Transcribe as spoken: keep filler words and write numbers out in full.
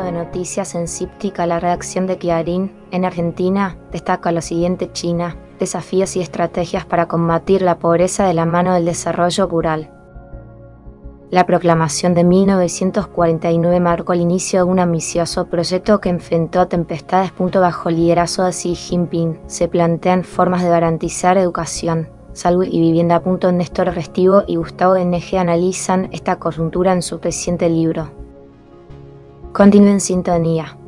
de noticias en Cíptica, la redacción de Clarín, en Argentina, destaca lo siguiente: China, desafíos y estrategias para combatir la pobreza de la mano del desarrollo rural. La proclamación de mil novecientos cuarenta y nueve marcó el inicio de un ambicioso proyecto que enfrentó tempestades. Bajo el liderazgo de Xi Jinping, se plantean formas de garantizar educación, salud y vivienda. Néstor Restivo y Gustavo N G analizan esta coyuntura en su reciente libro. Continúe en sintonía.